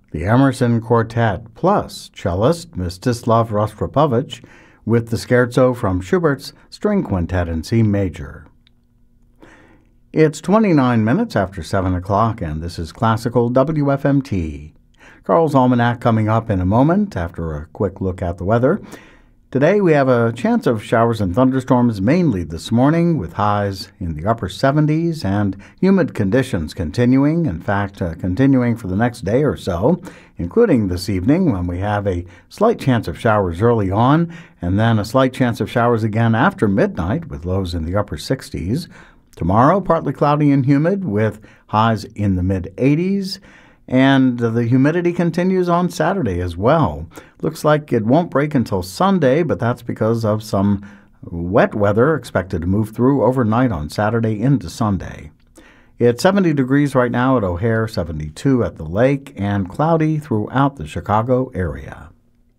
the Emerson Quartet, plus cellist Mstislav Rostropovich with the scherzo from Schubert's String Quintet in C major. It's 29 minutes after 7 o'clock, and this is Classical WFMT. Carl's Almanac coming up in a moment after a quick look at the weather. Today we have a chance of showers and thunderstorms mainly this morning, with highs in the upper 70s and humid conditions continuing, continuing for the next day or so, including this evening when we have a slight chance of showers early on and then a slight chance of showers again after midnight with lows in the upper 60s. Tomorrow, partly cloudy and humid with highs in the mid-80s. And the humidity continues on Saturday as well. Looks like it won't break until Sunday, but that's because of some wet weather expected to move through overnight on Saturday into Sunday. It's 70 degrees right now at O'Hare, 72 at the lake, and cloudy throughout the Chicago area.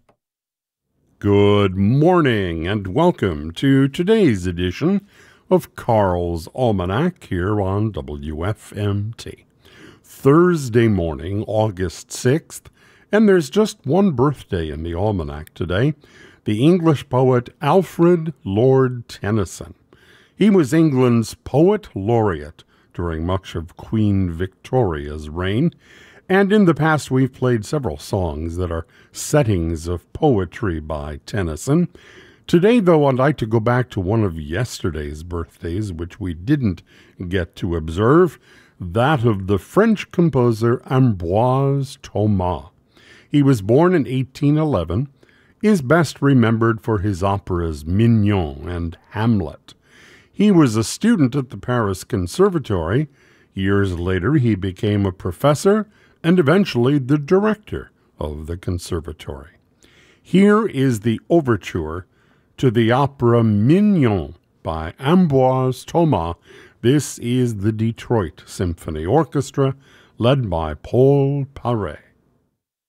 Good morning and welcome to today's edition of Carl's Almanac here on WFMT. Thursday morning, August 6th, and there's just one birthday in the almanac today, the English poet Alfred Lord Tennyson. He was England's poet laureate during much of Queen Victoria's reign, and in the past we've played several songs that are settings of poetry by Tennyson. Today, though, I'd like to go back to one of yesterday's birthdays, which we didn't get to observe, that of the French composer Ambroise Thomas. He was born in 1811, is best remembered for his operas Mignon and Hamlet. He was a student at the Paris Conservatory. Years later, he became a professor and eventually the director of the conservatory. Here is the overture to the opera Mignon by Ambroise Thomas. This is the Detroit Symphony Orchestra, led by Paul Paré.